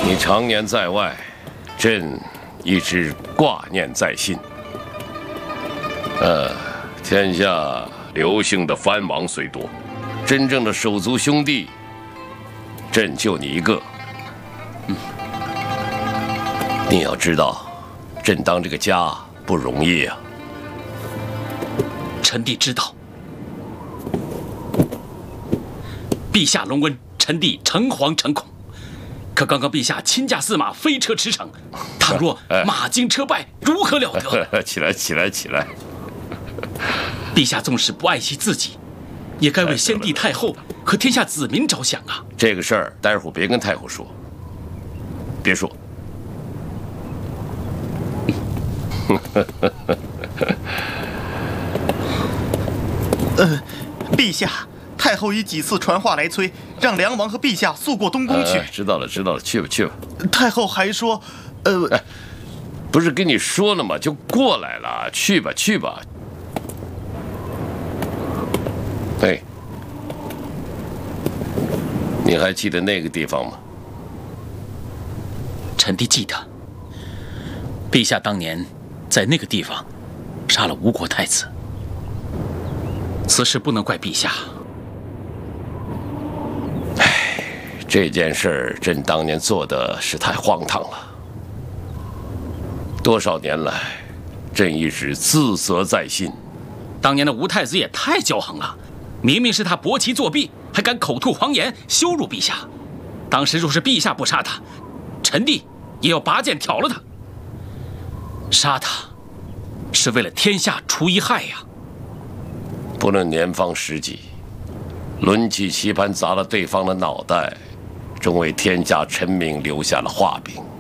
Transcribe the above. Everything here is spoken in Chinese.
你常年在外，朕一直挂念在心。天下刘姓的藩王虽多，真正的手足兄弟，朕就你一个。你要知道，朕当这个家不容易啊。 臣弟知道。陛下隆恩，臣弟诚惶诚恐。可刚刚陛下亲驾驷马飞车驰骋，倘若马惊车败，如何了得？ 起来，起来，起来！ 陛下纵使不爱惜自己，也该为先帝太后和天下子民着想啊！ 这个事儿待会儿别跟太后说，别说。 陛下，太后已几次传话来催，让梁王和陛下速过东宫去。 知道了，知道了，去吧，去吧。 太后还说， 不是跟你说了吗？就过来了，去吧，去吧。哎，你还记得那个地方吗？ 臣弟记得，陛下当年在那个地方杀了吴国太子，此事不能怪陛下。 这件事儿，朕当年做的是太荒唐了。多少年来，朕一直自责在心。 当年的吴太子也太骄横了，明明是他搏旗作弊，还敢口吐谎言，羞辱陛下。当时若是陛下不杀他，臣弟也要拔剑挑了他。杀他，是为了天下除一害呀。 不论年方十几，抡起棋盘砸了对方的脑袋，终为天下臣民留下了画饼。